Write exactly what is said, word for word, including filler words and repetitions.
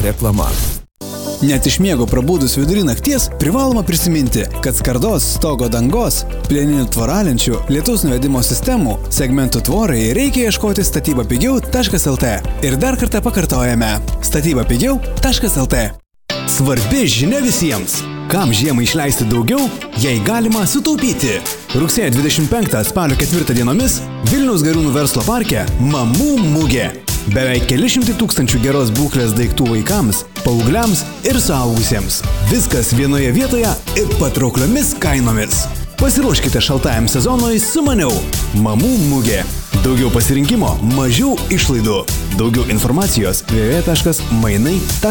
reklama. Net iš miego prabūdus vidury nakties privaloma prisiminti, kad skardos, stogo dangos, plieninių tvораlenčių, lietaus nuvedimo sistemų, segmentų tvorai reikia ieškoti statybapigiau taškas el tė. Ir dar kartą pakartojame – statybapigiau taškas el tė. Svarbi žinia visiems! Kam žiemą išleisti daugiau, jei galima sutaupyti? Rugsėjo dvidešimt penktą spalio ketvirtą dienomis Vilniaus Gariūnų verslo parke Mamų mugė. Beveik keli šimtai tūkstančių geros būklės daiktų vaikams, paaugliams ir suaugusiems. Viskas vienoje vietoje ir patraukliomis kainomis. Pasiruoškite šaltajam sezonui su maniau. Mamų mugė. Daugiau pasirinkimo, mažiau išlaidų. Daugiau informacijos w w w taškas mainai taškas el tė.